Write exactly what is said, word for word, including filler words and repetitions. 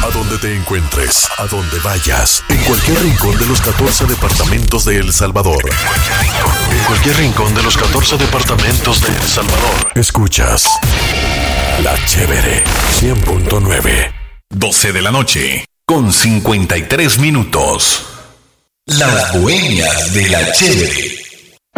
A donde te encuentres, a donde vayas, en cualquier rincón de los catorce departamentos de El Salvador. En cualquier rincón de los catorce departamentos de El Salvador. Escuchas La Chévere cien punto nueve. doce de la noche, con cincuenta y tres minutos. Las Bohemias de La Chévere.